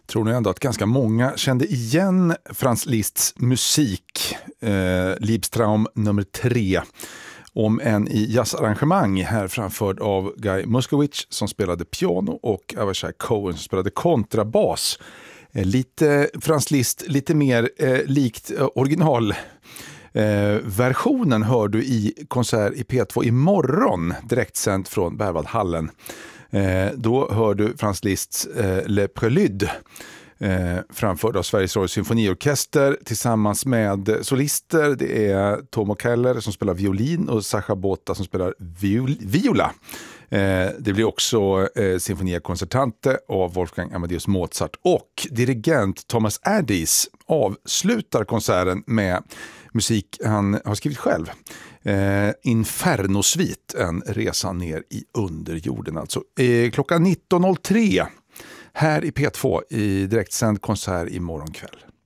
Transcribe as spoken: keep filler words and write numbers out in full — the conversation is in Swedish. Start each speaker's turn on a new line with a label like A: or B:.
A: tror nog ändå att ganska många kände igen Franz Liszts musik, eh, Liebstraum nummer tre, om en i jazzarrangemang här framförd av Guy Muskowicz som spelade piano och Avishai Cohen som spelade kontrabas. Eh, lite Franz Liszt, lite mer eh, likt eh, original. Eh, versionen hör du i konsert i P två imorgon, direktsänt från Berwaldhallen. Eh, då hör du Franz Liszts eh, Le Prélude, eh, framförd av Sveriges Radio Symfoniorkester tillsammans med solister. Det är Tomo Keller som spelar violin och Sacha Bota som spelar viol- viola. Eh, det blir också eh, Sinfonia Concertante av Wolfgang Amadeus Mozart, och dirigent Thomas Addies avslutar konserten med musik han har skrivit själv. Eh, Inferno-svit, en resa ner i underjorden alltså. Eh, klockan nitton noll tre här i P två i direktsänd konsert imorgon kväll.